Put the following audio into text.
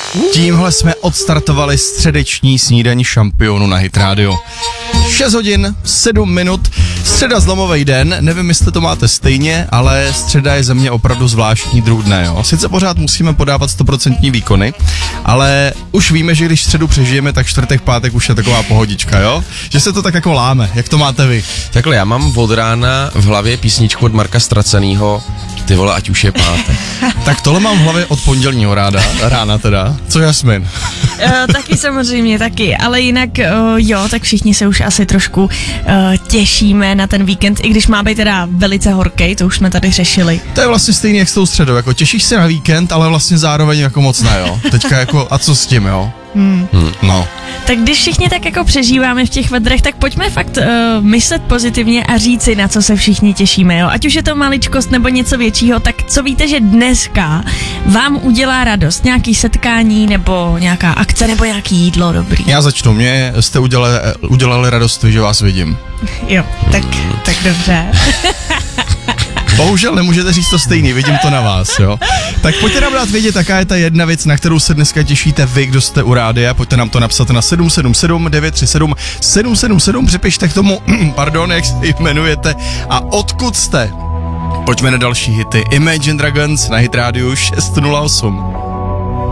Tímhle jsme odstartovali středeční snídaní šampionu na Hit Radio. 6 hodin, 7 minut, středa zlomovej den, nevím, jestli to máte stejně, ale středa je ze mě opravdu zvláštní druh dne, jo. Sice pořád musíme podávat 100% výkony, ale už víme, že když středu přežijeme, tak čtvrtek, pátek už je taková pohodička, jo. Že se to tak jako láme, jak to máte vy? Takhle, já mám od rána v hlavě písničku od Marka Stracenýho, ty vole, ať už je pátek. Tak tohle mám v hlavě od pondělního rána teda. Co Jasmin? Taky samozřejmě, taky, ale jinak jo, tak všichni se už asi trošku těšíme na ten víkend, i když má být teda velice horkej, to už jsme tady řešili. To je vlastně stejný jak s tou středou, jako těšíš se na víkend, ale vlastně zároveň jako moc ne, jo. Teďka jako, a co s tím, jo? No. Tak když všichni tak jako přežíváme v těch vedrech, tak pojďme fakt myslet pozitivně a říci, na co se všichni těšíme, jo. Ať už je to maličkost nebo něco většího, tak co víte, že dneska vám udělá radost? Nějaký setkání nebo nějaká akce nebo nějaký jídlo dobrý? Já začnu, mě jste udělali radost, že vás vidím. Jo, tak dobře. Bohužel nemůžete říct to stejný, vidím to na vás, jo. Tak pojďte nám dát vědět, jaká je ta jedna věc, na kterou se dneska těšíte vy, kdo jste u rádia. Pojďte nám to napsat na 777 937 777, připište k tomu, jak se jmenujete a odkud jste. Pojďme na další hity. Imagine Dragons na Hit Radio 608.